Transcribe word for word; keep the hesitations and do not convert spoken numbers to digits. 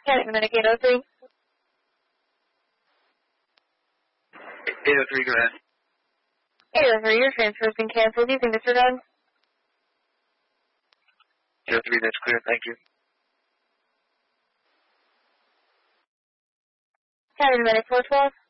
County Medic eight oh three. eight oh three, go ahead. eight oh three, your transfer has been canceled. You can disregard. eight oh three, that's clear, thank you. County Medic four twelve.